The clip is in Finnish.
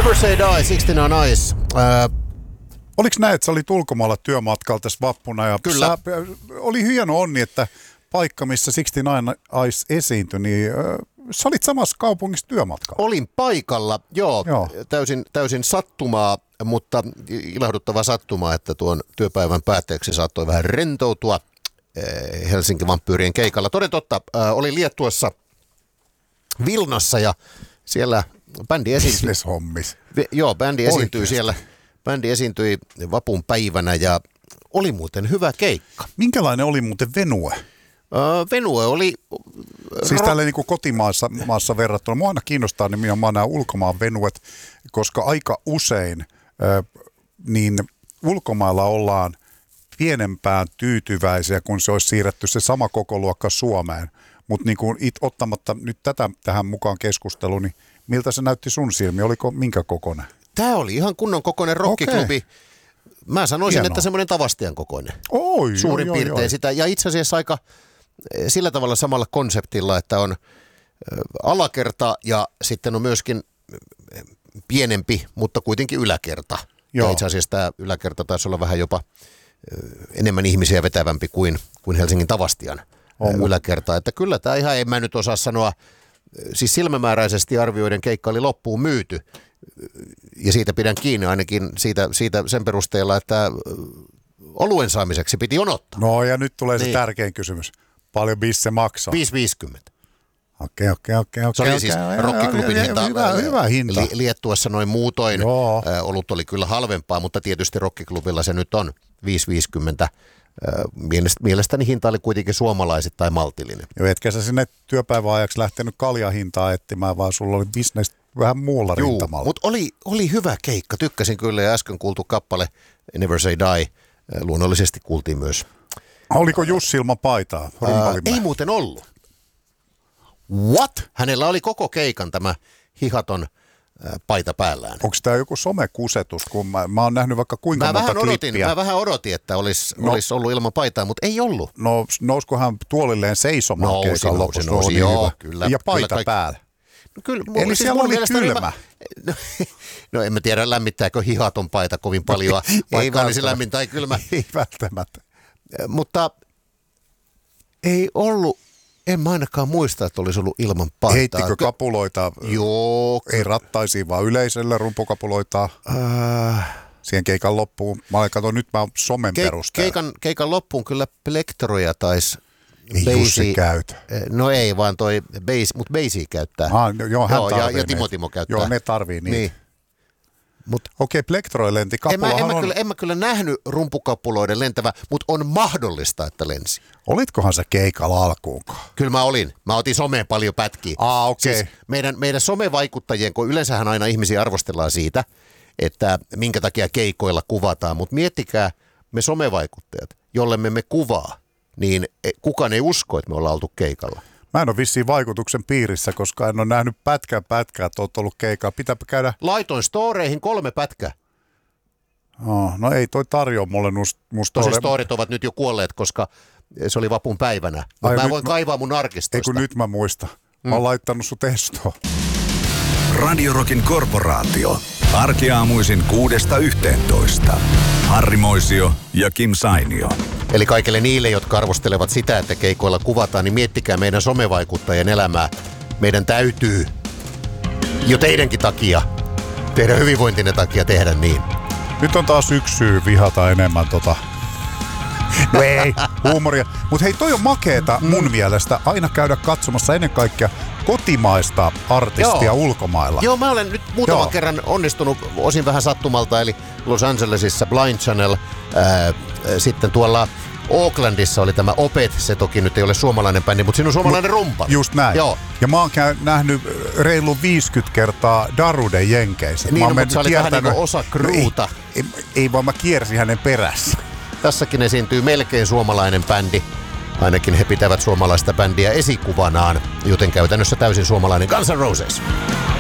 Never Say Die, 69 Eyes. Oliko näin, että sä olit ulkomailla työmatkalla tässä vappuna? Ja Kyllä. Oli hieno onni, että paikka, missä 69 Eyes esiintyi, niin sä olit samassa kaupungissa työmatkalla. Olin paikalla, joo. Täysin sattumaa, mutta ilahduttavaa sattumaa, että tuon työpäivän päätteeksi saattoi vähän rentoutua Helsinki-vampyyrien keikalla. Toden totta, olin Liettuassa Vilnassa ja siellä bändi esiintyi. Bändi esiintyi siellä. Bändi esiintyi vapun päivänä ja oli muuten hyvä keikka. Minkälainen oli muuten venue? Venue oli... Siis tälleen niin kuin kotimaassa verrattuna. Mua aina kiinnostaa nimenomaan nämä ulkomaan venuet, koska aika usein niin ulkomailla ollaan pienempään tyytyväisiä, kun se olisi siirretty se sama kokoluokka Suomeen. Mutta niin kuin ottamatta nyt tätä tähän mukaan keskusteluun, niin miltä se näytti sun silmiin? Oliko minkä kokoinen? Tämä oli ihan kunnon kokoinen rockiklubi. Okay. Mä sanoisin, hienoa, että semmoinen Tavastian kokoinen. Suurin piirtein sitä. Ja itse asiassa aika sillä tavalla samalla konseptilla, että on alakerta ja sitten on myöskin pienempi, mutta kuitenkin yläkerta. Ja itse asiassa tämä yläkerta taisi olla vähän jopa enemmän ihmisiä vetävämpi kuin Helsingin Tavastian yläkerta. Että kyllä tämä ihan, en mä nyt osaa sanoa, siis silmämääräisesti arvioiden keikka oli loppuun myyty. Ja siitä pidän kiinni ainakin siitä sen perusteella, että oluen saamiseksi piti jonottaa. No ja nyt tulee se tärkein kysymys. Paljon bisse maksaa? 5,50. Okei. Se oli siis rockiklubin hinta. Hyvä hinta. Liettuassa noin muutoin. Olut oli kyllä halvempaa, mutta tietysti rockiklubilla se nyt on 5,50. Mielestäni hinta oli kuitenkin suomalaisittain maltillinen. Joo, etkä sä sinne työpäivän ajaksi lähtenyt kaljahintaa etsimään, vaan sulla oli business vähän muulla rintamalla. Mutta oli hyvä keikka. Tykkäsin kyllä ja äsken kuultu kappale Never Say Die luonnollisesti kuultiin myös. Oliko Jussi ilman paitaa? Ei muuten ollut. What? Hänellä oli koko keikan tämä hihaton paita päällään. Onko tämä joku somekusetus, kun mä oon nähnyt vaikka kuinka monta klippiä? Mä vähän odotin, että olisi ollut ilman paitaa, mutta ei ollut. No nousko hän tuolilleen seisomaan keikan lopussa? Nousi, joo, kyllä. Ja paita päällä. No, kyllä, eli siellä oli kylmä. No en mä tiedä, lämmittääkö hihaton paita kovin paljon. Ei vaan olisi lämmin tai kylmä. Ei välttämättä. Mutta ei ollut, en mä ainakaan muista, että olisi ollut ilman paitaa. Heittikö kapuloita? Joo. Ei rattaisiin, vaan yleisölle rumpukapuloita. Siihen keikan loppuun. Mä katson, nyt mä oon somen perusteella. Keikan loppuun kyllä plektroja taisi. Ei Jussi käytä. No ei, vaan toi mutta Basie käyttää. Joo, hän tarvii ja Timo käyttää. Joo, ne tarvii niitä. Niin. Okei, plektroi lenti. En mä kyllä nähnyt rumpukapuloiden lentävä, mutta on mahdollista, että lensi. Olitkohan sä keikalla alkuunkaan? Kyllä mä olin. Mä otin someen paljon pätkiä. Okei. Siis meidän somevaikuttajien, kun yleensähän aina ihmisiä arvostellaan siitä, että minkä takia keikoilla kuvataan, mutta miettikää me somevaikuttajat, jolle me kuvaa, niin kukaan ei usko, että me ollaan oltu keikalla. Mä en ole vissiin vaikutuksen piirissä, koska en ole nähnyt pätkää, että olet ollut keikalla. Pitääpä käydä... Laitoin storeihin 3 pätkää. No ei toi tarjoa mulle Tosi storit ovat nyt jo kuolleet, koska se oli vapun päivänä. Mä voin kaivaa mun arkistosta. Ei kun nyt mä muistan. Mä oon laittanut sut estoon. Radio Rockin korporaatio. Arkiaamuisin 6–11. Harri Moisio ja Kim Sainio. Eli kaikille niille, jotka arvostelevat sitä, että keikoilla kuvataan, niin miettikää meidän somevaikuttajien elämää. Meidän täytyy jo teidänkin takia, teidän hyvinvointinne takia tehdä niin. Nyt on taas yksi syy vihata enemmän No ei, huumoria. Mutta hei, toi on makeeta mun mielestä aina käydä katsomassa ennen kaikkea kotimaista artistia ulkomailla. Joo, mä olen nyt muutaman kerran onnistunut osin vähän sattumalta, eli Los Angelesissa Blind Channel, sitten tuolla Oaklandissa oli tämä Opeth, se toki nyt ei ole suomalainen bändi, mutta siinä on suomalainen rumpa. Just näin. Joo. Ja mä oon nähnyt reilu 50 kertaa Daruden Jenkeissä. Niin, mutta se oli vähän niin kuin osa kruuta. Ei vaan mä kiersin hänen perässä. Tässäkin esiintyy melkein suomalainen bändi. Ainakin he pitävät suomalaista bändiä esikuvanaan, joten käytännössä täysin suomalainen Guns N' Roses.